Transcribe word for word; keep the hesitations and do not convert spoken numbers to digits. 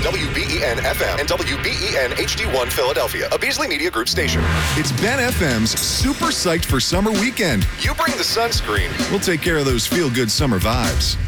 W B E N F M and W B E N H D one Philadelphia, a Beasley Media Group station. It's Ben F M's Super Psyched for Summer Weekend. You bring the sunscreen. We'll take care of those feel-good summer vibes.